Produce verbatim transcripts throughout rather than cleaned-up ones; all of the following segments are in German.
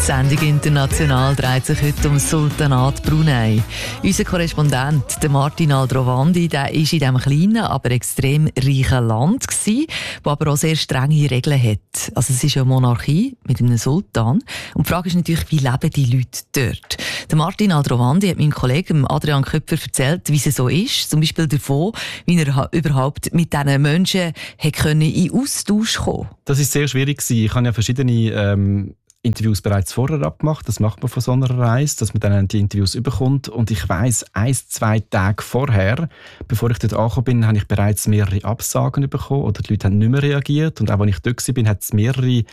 Die Sendung «International» dreht sich heute um das Sultanat Brunei. Unser Korrespondent, der Martin Aldrovandi, der war in diesem kleinen, aber extrem reichen Land, das aber auch sehr strenge Regeln hat. Also es ist eine Monarchie mit einem Sultan. Und die Frage ist natürlich, wie leben die Leute dort? Der Martin Aldrovandi hat meinem Kollegen Adrian Köpfer erzählt, wie es so ist. Zum Beispiel davon, wie er überhaupt mit diesen Menschen in Austausch kommen konnte. Das war sehr schwierig. Ich habe ja verschiedene ähm Interviews bereits vorher abgemacht. Das macht man von so einer Reise, dass man dann die Interviews bekommt. Und ich weiss, ein, zwei Tage vorher, bevor ich dort angekommen bin, habe ich bereits mehrere Absagen bekommen oder die Leute haben nicht mehr reagiert. Und auch als ich dort war, hat es mehrere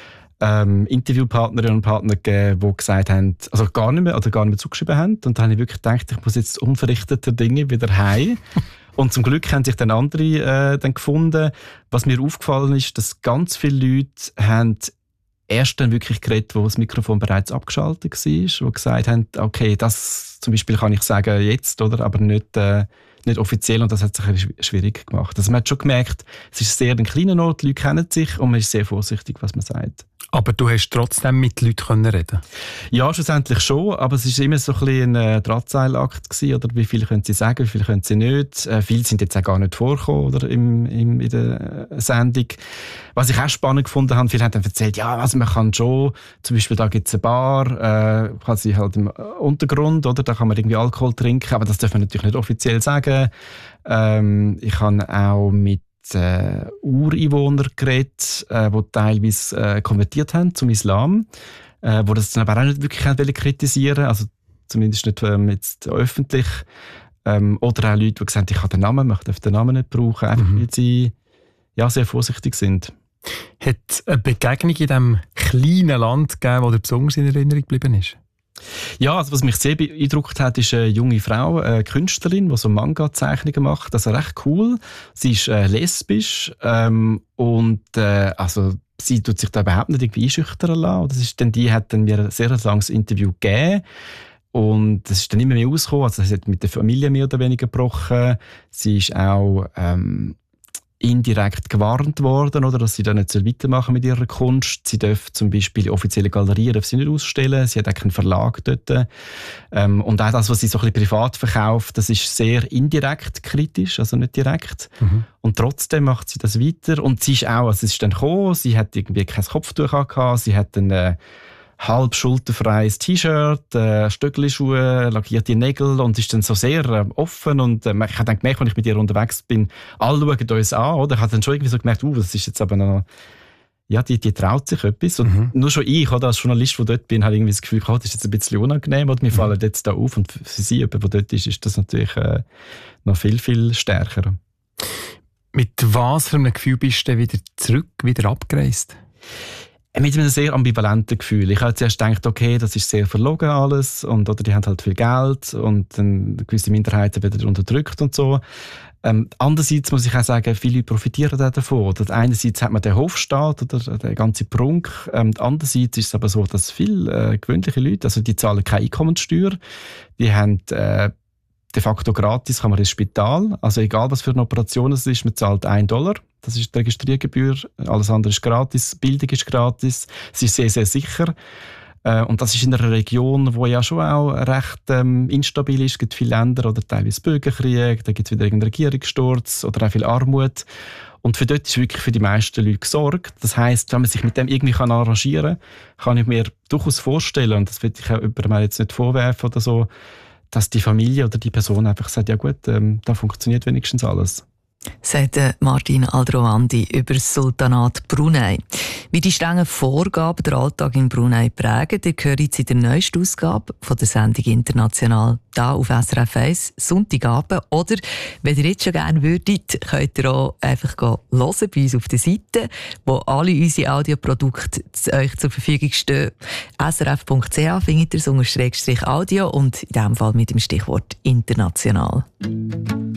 ähm, Interviewpartnerinnen und Partner gegeben, die gesagt haben, also gar nicht mehr oder gar nicht mehr zugeschrieben haben. Und da habe ich wirklich gedacht, ich muss jetzt unverrichteter Dinge wieder heim. Und zum Glück haben sich dann andere äh, dann gefunden. Was mir aufgefallen ist, dass ganz viele Leute haben erst dann wirklich geredet, wo das Mikrofon bereits abgeschaltet war, wo gesagt haben, okay, das zum Beispiel kann ich sagen jetzt, oder, aber nicht, äh, nicht offiziell, und das hat sich ein bisschen schwierig gemacht. Also man hat schon gemerkt, es ist sehr ein kleiner Ort, die Leute kennen sich und man ist sehr vorsichtig, was man sagt. Aber du hast trotzdem mit Leuten reden? Ja, schlussendlich schon, aber es war immer so ein bisschen ein Drahtseilakt gewesen, oder wie viel können sie sagen, wie viel können sie nicht. Äh, viele sind jetzt auch gar nicht vorgekommen, oder, im, im, in der Sendung. Was ich auch spannend gefunden habe, viele haben dann erzählt, ja, also man kann schon, zum Beispiel da gibt es eine Bar, äh, quasi halt im Untergrund, oder, da kann man irgendwie Alkohol trinken, aber das darf man natürlich nicht offiziell sagen. Ähm, ich habe auch mit Äh, Ureinwohner geredet, äh, die teilweise äh, konvertiert haben zum Islam, äh, wo das dann aber auch nicht wirklich kritisieren wollten, also zumindest nicht ähm, jetzt öffentlich. Ähm, oder auch Leute, die gesagt haben, ich habe den Namen, ich darf den Namen nicht brauchen, einfach mhm. weil sie ja, sehr vorsichtig sind. Hat es eine Begegnung in diesem kleinen Land gegeben, die dir besonders in Erinnerung geblieben ist? Ja, also was mich sehr beeindruckt hat, ist eine junge Frau, eine Künstlerin, die so Manga-Zeichnungen macht. Das ist recht cool. Sie ist äh, lesbisch ähm, und äh, also sie tut sich da überhaupt nicht irgendwie einschüchtern lassen. Das ist dann, die hat dann mir ein sehr langes Interview gegeben. Und das ist dann immer mehr rausgekommen. Also sie hat mit der Familie mehr oder weniger gebrochen. Sie ist auch ähm, indirekt gewarnt worden, oder, dass sie dann nicht weitermachen mit ihrer Kunst. Sie darf zum Beispiel offizielle Galerien darf sie nicht ausstellen. Sie hat auch keinen Verlag dort. Ähm, und auch das, was sie so ein bisschen privat verkauft, das ist sehr indirekt kritisch, also nicht direkt. Mhm. Und trotzdem macht sie das weiter. Und sie ist auch, also es ist dann gekommen, sie hat irgendwie kein Kopftuch gehabt, sie hat dann äh, halb schulterfreies T-Shirt, äh, Stöckelschuhe, lackierte Nägel und ist dann so sehr äh, offen. Und äh, ich habe dann gemerkt, als ich mit ihr unterwegs bin, alle schauen uns an, oder? Ich habe dann schon irgendwie so gemerkt, uh, das ist jetzt aber noch, ja, die, die traut sich etwas. Und mhm. nur schon ich, oder, als Journalist, der dort bin, habe irgendwie das Gefühl, oh, das ist jetzt ein bisschen unangenehm, oder? Mir mhm. fallen jetzt da auf. Und für sie, jemand, der dort ist, ist das natürlich äh, noch viel, viel stärker. Mit was für einem Gefühl bist du wieder zurück, wieder abgereist? Mit einem sehr ambivalenten Gefühl. Ich habe zuerst gedacht, okay, das ist sehr verlogen alles, und, oder die haben halt viel Geld und dann gewisse Minderheiten werden unterdrückt und so. Ähm, andererseits muss ich auch sagen, viele profitieren auch davon. Oder einerseits hat man den Hofstaat oder den ganzen Prunk. Ähm, andererseits ist es aber so, dass viele äh, gewöhnliche Leute, also die zahlen keine Einkommenssteuer, die haben äh, de facto gratis, kann man ins Spital. Also egal, was für eine Operation es ist, man zahlt einen Dollar. Das ist die Registriergebühr. Alles andere ist gratis. Bildung ist gratis. Es ist sehr, sehr sicher. Äh, und das ist in einer Region, die ja schon auch recht ähm, instabil ist. Es gibt viele Länder oder teilweise Bürgerkrieg, da gibt es wieder irgendeinen Regierungssturz oder auch viel Armut. Und für dort ist wirklich für die meisten Leute gesorgt. Das heisst, wenn man sich mit dem irgendwie kann arrangieren kann, kann ich mir durchaus vorstellen, und das will ich auch jemandem jetzt nicht vorwerfen oder so, dass die Familie oder die Person einfach sagt, ja gut, ähm, da funktioniert wenigstens alles. Sagt Martin Aldrovandi über das Sultanat Brunei. Wie die strengen Vorgaben den Alltag in Brunei prägen, ihr hört jetzt in der neuesten Ausgabe von der Sendung «International» hier auf S R F eins, Sonntagabend. Oder, wenn ihr jetzt schon gerne würdet, könnt ihr auch einfach hören bei uns auf der Seite, wo alle unsere Audioprodukte euch zur Verfügung stehen. S R F Punkt C H findet ihr es unter Schrägstrich Audio und in diesem Fall mit dem Stichwort «International».